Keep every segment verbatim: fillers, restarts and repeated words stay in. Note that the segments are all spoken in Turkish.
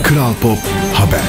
Kral Pop Haber.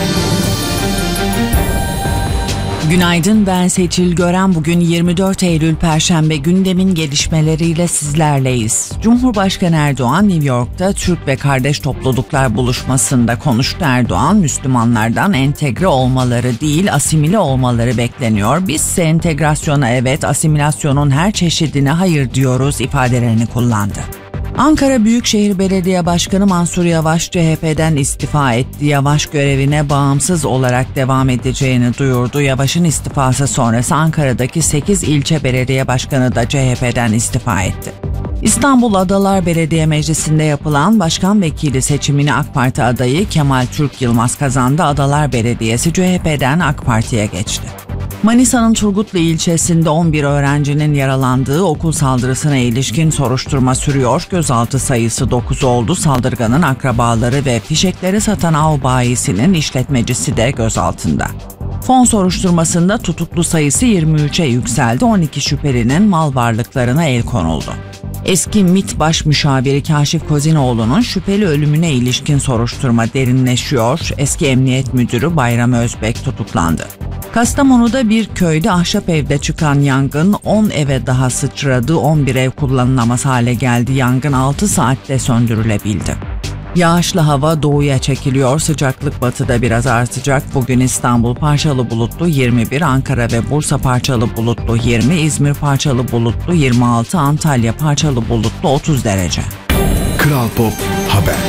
Günaydın, ben Seçil Gören. Bugün yirmi dört Eylül Perşembe, gündemin gelişmeleriyle sizlerleyiz. Cumhurbaşkanı Erdoğan New York'ta Türk ve Kardeş Topluluklar buluşmasında konuştu. Erdoğan, Müslümanlardan entegre olmaları değil asimile olmaları bekleniyor. Bizse entegrasyona evet, asimilasyonun her çeşidine hayır diyoruz ifadelerini kullandı. Ankara Büyükşehir Belediye Başkanı Mansur Yavaş C H P'den istifa etti. Yavaş görevine bağımsız olarak devam edeceğini duyurdu. Yavaş'ın istifası sonrası Ankara'daki sekiz ilçe belediye başkanı da C H P'den istifa etti. İstanbul Adalar Belediye Meclisi'nde yapılan başkan vekili seçimini AK Parti adayı Kemal Türk Yılmaz kazandı. Adalar Belediyesi C H P'den AK Parti'ye geçti. Manisa'nın Turgutlu ilçesinde on bir öğrencinin yaralandığı okul saldırısına ilişkin soruşturma sürüyor. Gözaltı sayısı dokuz oldu. Saldırganın akrabaları ve fişekleri satan av bayisinin işletmecisi de gözaltında. Fon soruşturmasında tutuklu sayısı yirmi üçe yükseldi. on iki şüphelinin mal varlıklarına el konuldu. Eski MİT Baş Müşaviri Kaşif Kozinoğlu'nun şüpheli ölümüne ilişkin soruşturma derinleşiyor. Eski Emniyet Müdürü Bayram Özbek tutuklandı. Kastamonu'da bir köyde ahşap evde çıkan yangın on eve daha sıçradı. on bir ev kullanılamaz hale geldi. Yangın altı saatte söndürülebildi. Yağışlı hava doğuya çekiliyor. Sıcaklık batıda biraz artacak. Bugün İstanbul parçalı bulutlu yirmi bir, Ankara ve Bursa parçalı bulutlu yirmi, İzmir parçalı bulutlu yirmi altı, Antalya parçalı bulutlu otuz derece. Kral Pop Haber.